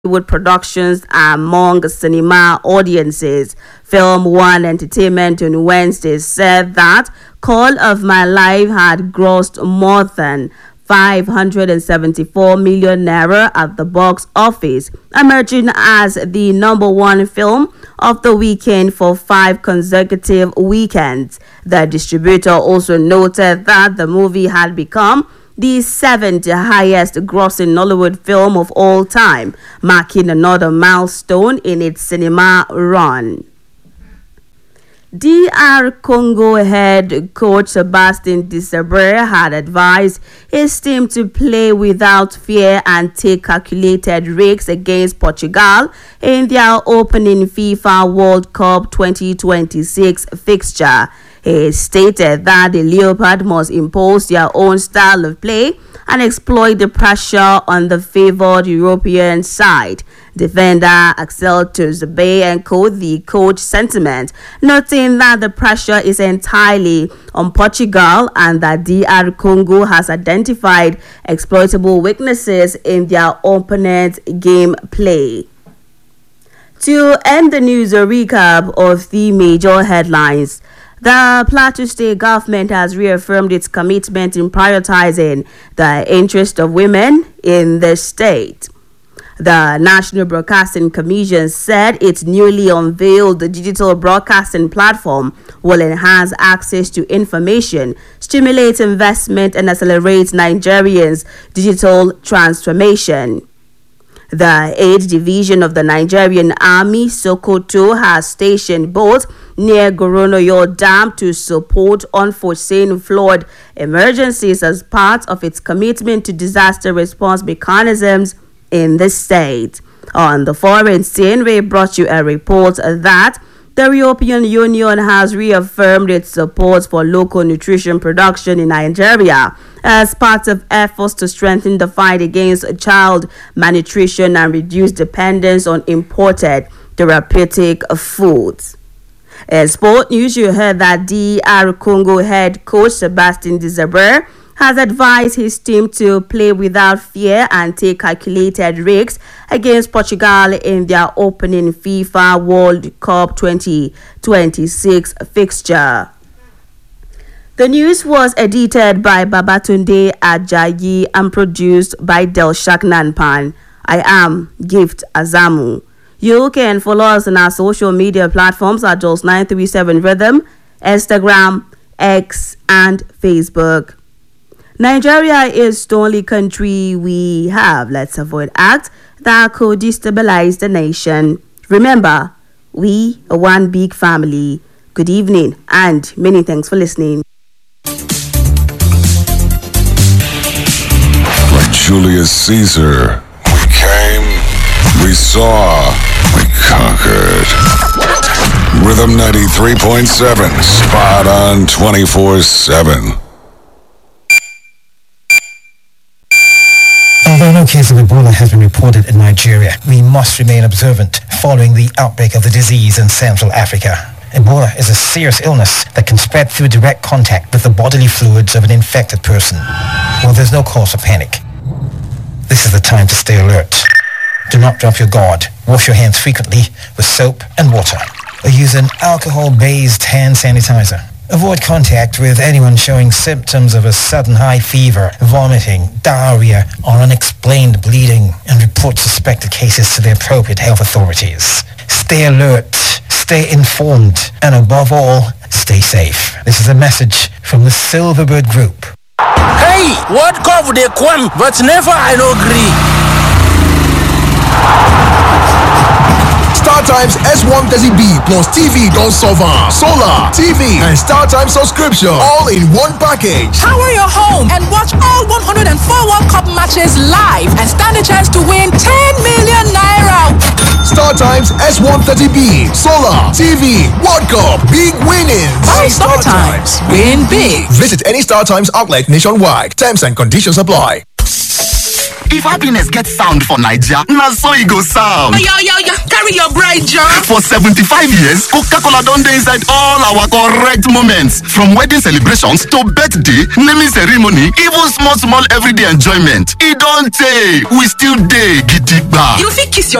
Hollywood productions among cinema audiences. Film One Entertainment on Wednesday said that Call of My Life had grossed more than 574 million naira at the box office, emerging as the number one film of the weekend for 5 consecutive weekends. The distributor also noted that the movie had become the 7th highest grossing Nollywood film of all time, marking another milestone in its cinema run. DR Congo head coach Sebastien Desabre had advised his team to play without fear and take calculated risks against Portugal in their opening FIFA World Cup 2026 fixture. He stated that the Leopard must impose their own style of play and exploit the pressure on the favored European side. Defender Axel Tuanzebe echoed the coach's sentiment, noting that the pressure is entirely on Portugal and that DR Congo has identified exploitable weaknesses in their opponent's gameplay. To end the news, a recap of the major headlines. The Plateau State government has reaffirmed its commitment in prioritizing the interest of women in the state. The National Broadcasting Commission said its newly unveiled digital broadcasting platform will enhance access to information, stimulate investment, and accelerate Nigerians' digital transformation. The 8th Division of the Nigerian Army, Sokoto, has stationed boats near Goronoyo Dam to support unforeseen flood emergencies as part of its commitment to disaster response mechanisms in the state. On the foreign scene, we brought you a report that the European Union has reaffirmed its support for local nutrition production in Nigeria as part of efforts to strengthen the fight against child malnutrition and reduce dependence on imported therapeutic foods. In sport news, you heard that DR Congo head coach Sebastien Desabre has advised his team to play without fear and take calculated risks against Portugal in their opening FIFA World Cup 2026 fixture. The news was edited by Babatunde Ajayi and produced by Delshak Nanpan. I am Gift Azamu. You can follow us on our social media platforms at Jos 937 Rhythm, Instagram, X, and Facebook. Nigeria is the only country we have. Let's avoid acts that could destabilize the nation. Remember, we are one big family. Good evening and many thanks for listening. Like Julius Caesar, we came, we saw, we conquered. Rhythm 93.7, spot on 24/7. Although no case of Ebola has been reported in Nigeria, we must remain observant following the outbreak of the disease in Central Africa. Ebola is a serious illness that can spread through direct contact with the bodily fluids of an infected person. Well, there's no cause for panic. This is the time to stay alert. Do not drop your guard. Wash your hands frequently with soap and water, or use an alcohol-based hand sanitizer. Avoid contact with anyone showing symptoms of a sudden high fever, vomiting, diarrhea, or unexplained bleeding, and report suspected cases to the appropriate health authorities. Stay alert, stay informed, and above all, stay safe. This is a message from the Silverbird Group. Hey, what cover they come, but never I no agree. StarTimes S130B plus TV don't solve solar, TV, and StarTimes subscription all in one package. Power your home and watch all 104 World Cup matches live and stand a chance to win 10 million naira. StarTimes S130B, solar, TV, World Cup, big winnings. Buy StarTimes, win big. Visit any StarTimes outlet nationwide. Terms and conditions apply. If happiness gets sound for Naija, na so e go sound. Oya, carry your bride, John. For 75 years, Coca-Cola don dey inside all our correct moments. From wedding celebrations to birthday, naming ceremony, even small everyday enjoyment. E don tey, we still dey gidigba. You fit kiss your